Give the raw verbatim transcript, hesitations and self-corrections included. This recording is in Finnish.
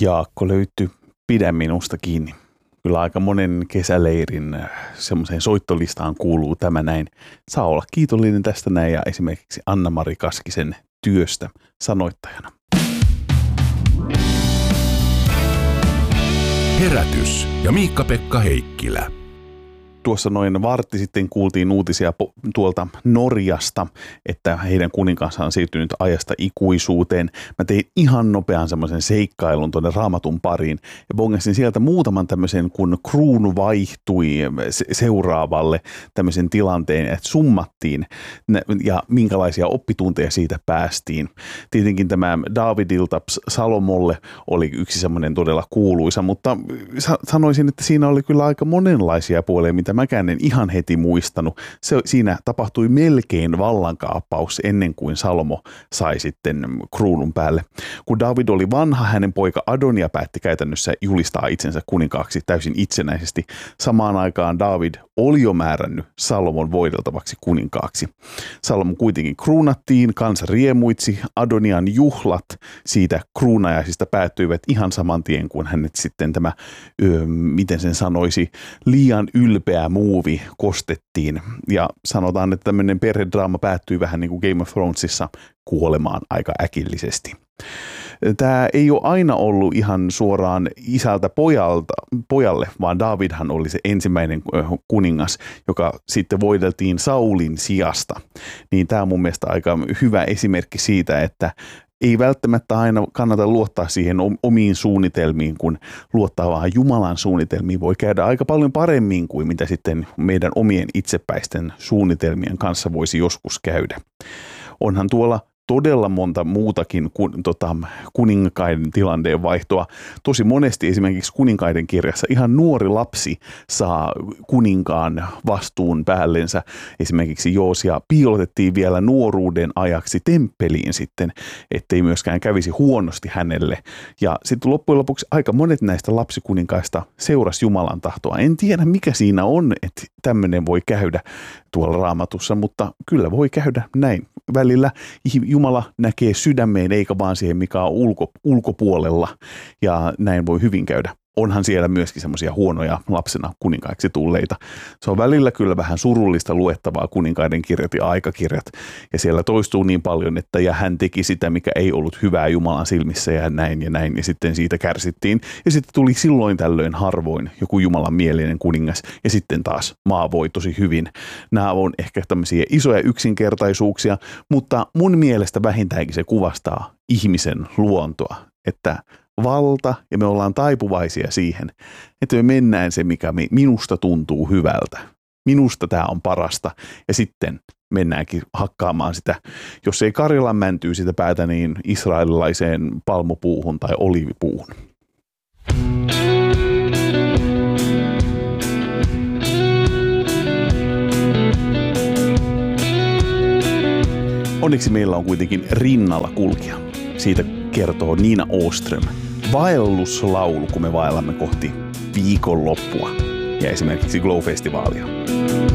Jaakko löytyi Pidä minusta kiinni. Kyllä aika monen kesäleirin semmoiseen soittolistaan kuuluu tämä näin. Saa olla kiitollinen tästä näin ja esimerkiksi Anna-Mari Kaskisen työstä sanoittajana. Herätys ja Miikka-Pekka Heikkilä. Tuossa noin vartti sitten kuultiin uutisia tuolta Norjasta, että heidän kuninkaansa on siirtynyt ajasta ikuisuuteen. Mä tein ihan nopean semmoisen seikkailun tuonne Raamatun pariin ja bongasin sieltä muutaman tämmöisen, kun kruunu vaihtui seuraavalle tämmöisen tilanteen, että summattiin ja minkälaisia oppitunteja siitä päästiin. Tietenkin tämä Daavidilta Salomolle oli yksi semmoinen todella kuuluisa, mutta sanoisin, että siinä oli kyllä aika monenlaisia puolia, mitä mäkään en ihan heti muistanut. Se, siinä tapahtui melkein vallankaappaus ennen kuin Salomo sai sitten kruunun päälle. Kun David oli vanha, hänen poika Adonia päätti käytännössä julistaa itsensä kuninkaaksi täysin itsenäisesti. Samaan aikaan David oli jo määrännyt Salomon voideltavaksi kuninkaaksi. Salomo kuitenkin kruunattiin, kansa riemuitsi, Adonian juhlat siitä kruunajaisista päättyivät ihan saman tien, kun hänet sitten tämä, öö, miten sen sanoisi, liian ylpeä muuvi kostettiin. Ja sanotaan, että tämmöinen perhedraama päättyi vähän niin kuin Game of Thronesissa kuolemaan aika äkillisesti. Tämä ei ole aina ollut ihan suoraan isältä pojalta, pojalle, vaan Davidhan oli se ensimmäinen kuningas, joka sitten voideltiin Saulin sijasta. Niin tämä on mun mielestä aika hyvä esimerkki siitä, että ei välttämättä aina kannata luottaa siihen omiin suunnitelmiin, kun luottaa vaan Jumalan suunnitelmiin. Voi käydä aika paljon paremmin kuin mitä sitten meidän omien itsepäisten suunnitelmien kanssa voisi joskus käydä. Onhan tuolla todella monta muutakin kun, tota, kuninkaiden tilanteen vaihtoa. Tosi monesti esimerkiksi kuninkaiden kirjassa ihan nuori lapsi saa kuninkaan vastuun päällensä. Esimerkiksi Joosia piilotettiin vielä nuoruuden ajaksi temppeliin sitten, ettei myöskään kävisi huonosti hänelle. Ja sitten loppujen lopuksi aika monet näistä lapsikuninkaista seurasi Jumalan tahtoa. En tiedä mikä siinä on, että tämmöinen voi käydä tuolla Raamatussa, mutta kyllä voi käydä näin. Välillä Jumala näkee sydämeen eikä vaan siihen, mikä on ulko, ulkopuolella ja näin voi hyvin käydä. Onhan siellä myöskin semmoisia huonoja lapsena kuninkaiksi tulleita. Se on välillä kyllä vähän surullista luettavaa kuninkaiden kirjat ja aikakirjat. Ja siellä toistuu niin paljon, että ja hän teki sitä, mikä ei ollut hyvää Jumalan silmissä ja näin ja näin. Ja sitten siitä kärsittiin. Ja sitten tuli silloin tällöin harvoin joku Jumalan mielinen kuningas. Ja sitten taas maa voi tosi hyvin. Nämä on ehkä tämmöisiä isoja yksinkertaisuuksia, mutta mun mielestä vähintäänkin se kuvastaa ihmisen luontoa, että valta ja me ollaan taipuvaisia siihen, että me mennään se, mikä minusta tuntuu hyvältä. Minusta tämä on parasta ja sitten mennäänkin hakkaamaan sitä, jos ei Karjalan mäntyy sitä päätä, niin israelilaiseen palmupuuhun tai oliivipuuhun. Onneksi meillä on kuitenkin rinnalla kulkija. Siitä kertoo Niina Åström. Vaelluslaulu, kun me vaellamme kohti viikonloppua ja esimerkiksi Glow-festivaalia.